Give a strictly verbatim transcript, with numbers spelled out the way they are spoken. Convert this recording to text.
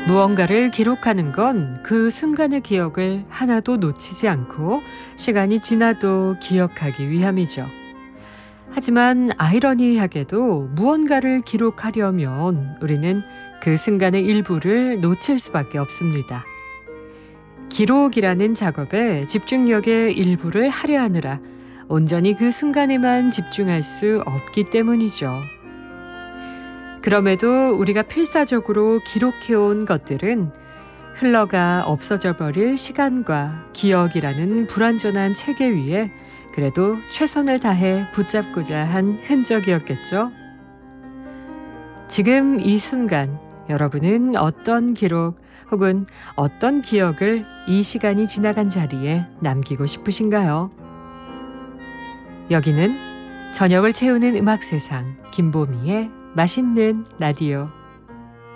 무언가를 기록하는 건 그 순간의 기억을 하나도 놓치지 않고 시간이 지나도 기억하기 위함이죠. 하지만 아이러니하게도 무언가를 기록하려면 우리는 그 순간의 일부를 놓칠 수밖에 없습니다. 기록이라는 작업에 집중력의 일부를 할애하느라 온전히 그 순간에만 집중할 수 없기 때문이죠. 그럼에도 우리가 필사적으로 기록해온 것들은 흘러가 없어져 버릴 시간과 기억이라는 불완전한 체계 위에 그래도 최선을 다해 붙잡고자 한 흔적이었겠죠. 지금 이 순간 여러분은 어떤 기록 혹은 어떤 기억을 이 시간이 지나간 자리에 남기고 싶으신가요? 여기는 저녁을 채우는 음악 세상 김보미의 맛있는 라디오.